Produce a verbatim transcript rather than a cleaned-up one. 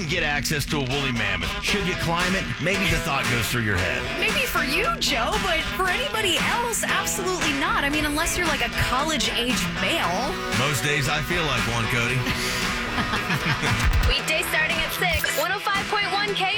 couldn't get access to a woolly mammoth, should you climb it? Maybe the thought goes through your head. Maybe for you, Joe, but for anybody else, absolutely not. I mean, unless you're like a college-age male. Most days I feel like one, Cody. Weekday starting at six, one oh five point one K